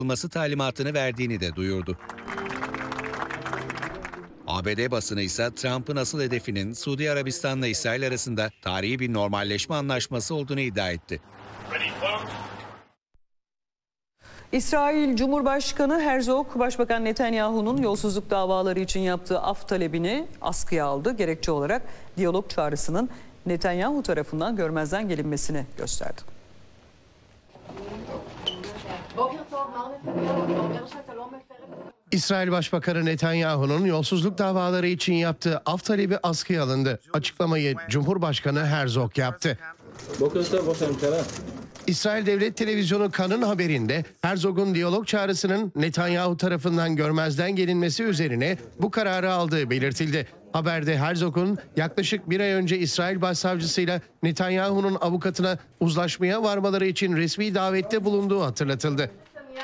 yapılması talimatını verdiğini de duyurdu. ABD basını ise Trump'ın asıl hedefinin Suudi Arabistan'la İsrail arasında tarihi bir normalleşme anlaşması olduğunu iddia etti. İsrail Cumhurbaşkanı Herzog, Başbakan Netanyahu'nun yolsuzluk davaları için yaptığı af talebini askıya aldı. Gerekçe olarak diyalog çağrısının Netanyahu tarafından görmezden gelinmesini gösterdi. İsrail Başbakanı Netanyahu'nun yolsuzluk davaları için yaptığı af talebi askıya alındı. Açıklamayı Cumhurbaşkanı Herzog yaptı. İsrail Devlet Televizyonu Kan'ın haberinde Herzog'un diyalog çağrısının Netanyahu tarafından görmezden gelinmesi üzerine bu kararı aldığı belirtildi. Haberde Herzog'un yaklaşık bir ay önce İsrail Başsavcısıyla Netanyahu'nun avukatına uzlaşmaya varmaları için resmi davette bulunduğu hatırlatıldı.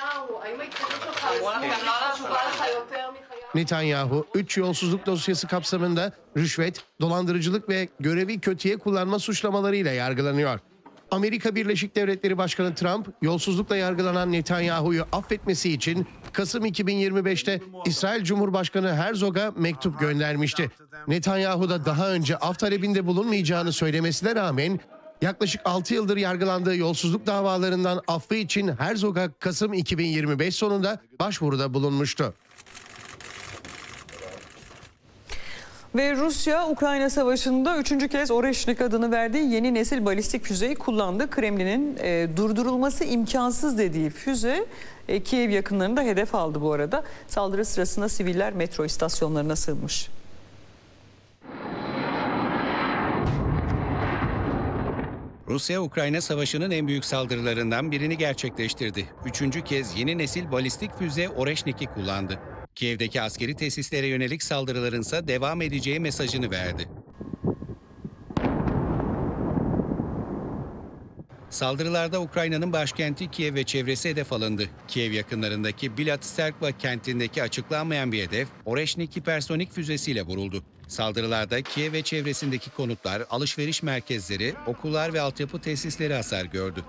Netanyahu, 3 yolsuzluk dosyası kapsamında rüşvet, dolandırıcılık ve görevi kötüye kullanma suçlamalarıyla yargılanıyor. Amerika Birleşik Devletleri Başkanı Trump, yolsuzlukla yargılanan Netanyahu'yu affetmesi için Kasım 2025'te İsrail Cumhurbaşkanı Herzog'a mektup göndermişti. Netanyahu da daha önce af talebinde bulunmayacağını söylemesine rağmen yaklaşık 6 yıldır yargılandığı yolsuzluk davalarından affı için Herzog'a Kasım 2025 sonunda başvuruda bulunmuştu. Ve Rusya, Ukrayna Savaşı'nda 3. kez Oreşnik adını verdiği yeni nesil balistik füzeyi kullandı. Kremlin'in durdurulması imkansız dediği füze Kiev yakınlarında hedef aldı bu arada. Saldırı sırasında siviller metro istasyonlarına sığınmış. Rusya, Ukrayna Savaşı'nın en büyük saldırılarından birini gerçekleştirdi. 3. kez yeni nesil balistik füze Oreşnik'i kullandı. Kiev'deki askeri tesislere yönelik saldırılarınsa devam edeceği mesajını verdi. Saldırılarda Ukrayna'nın başkenti Kiev ve çevresi hedef alındı. Kiev yakınlarındaki Bilatserkva kentindeki açıklanmayan bir hedef Oreşnik hipersonik füzesiyle vuruldu. Saldırılarda Kiev ve çevresindeki konutlar, alışveriş merkezleri, okullar ve altyapı tesisleri hasar gördü.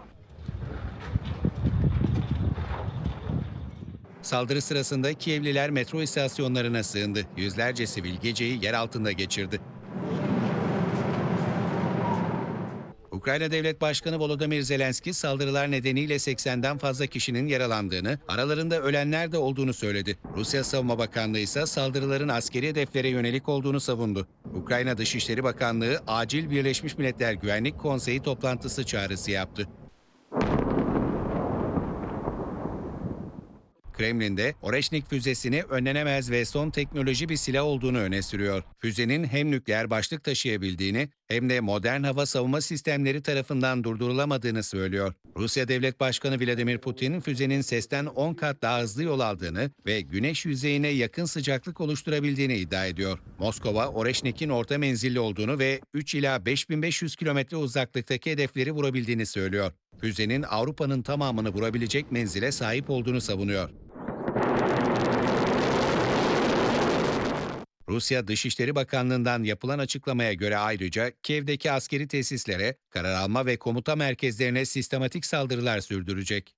Saldırı sırasında Kievliler metro istasyonlarına sığındı. Yüzlerce sivil geceyi yer altında geçirdi. Ukrayna Devlet Başkanı Volodymyr Zelenski saldırılar nedeniyle 80'den fazla kişinin yaralandığını, aralarında ölenler de olduğunu söyledi. Rusya Savunma Bakanlığı ise saldırıların askeri hedeflere yönelik olduğunu savundu. Ukrayna Dışişleri Bakanlığı acil Birleşmiş Milletler Güvenlik Konseyi toplantısı çağrısı yaptı. Kremlin'de Oreşnik füzesini önlenemez ve son teknoloji bir silah olduğunu öne sürüyor. Füzenin hem nükleer başlık taşıyabildiğini hem de modern hava savunma sistemleri tarafından durdurulamadığını söylüyor. Rusya Devlet Başkanı Vladimir Putin, füzenin sesten 10 kat daha hızlı yol aldığını ve güneş yüzeyine yakın sıcaklık oluşturabildiğini iddia ediyor. Moskova, Oreşnik'in orta menzilli olduğunu ve 3 ila 5500 kilometre uzaklıktaki hedefleri vurabildiğini söylüyor. Füzenin Avrupa'nın tamamını vurabilecek menzile sahip olduğunu savunuyor. Rusya Dışişleri Bakanlığı'ndan yapılan açıklamaya göre ayrıca Kiev'deki askeri tesislere, karar alma ve komuta merkezlerine sistematik saldırılar sürdürecek.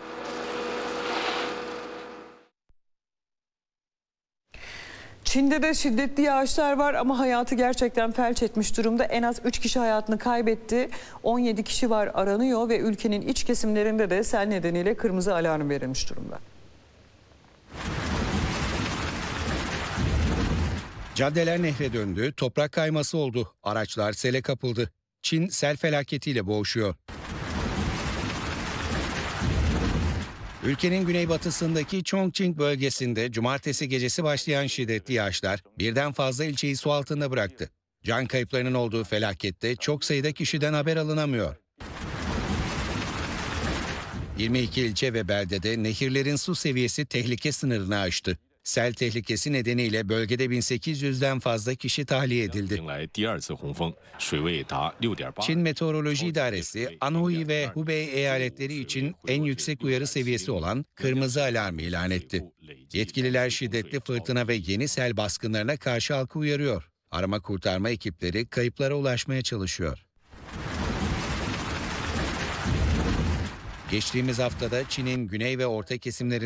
Çin'de de şiddetli yağışlar var ama hayatı gerçekten felç etmiş durumda. En az 3 kişi hayatını kaybetti. 17 kişi var aranıyor ve ülkenin iç kesimlerinde de sel nedeniyle kırmızı alarm verilmiş durumda. Caddeler nehre döndü, toprak kayması oldu, araçlar sele kapıldı. Çin sel felaketiyle boğuşuyor. Ülkenin güneybatısındaki Chongqing bölgesinde cumartesi gecesi başlayan şiddetli yağışlar birden fazla ilçeyi su altında bıraktı. Can kayıplarının olduğu felakette çok sayıda kişiden haber alınamıyor. 22 ilçe ve beldede nehirlerin su seviyesi tehlike sınırını aştı. Sel tehlikesi nedeniyle bölgede 1800'den fazla kişi tahliye edildi. Çin Meteoroloji İdaresi, Anhui ve Hubei eyaletleri için en yüksek uyarı seviyesi olan kırmızı alarm ilan etti. Yetkililer şiddetli fırtına ve yeni sel baskınlarına karşı halkı uyarıyor. Arama kurtarma ekipleri kayıplara ulaşmaya çalışıyor. Geçtiğimiz haftada Çin'in güney ve orta kesimlerinde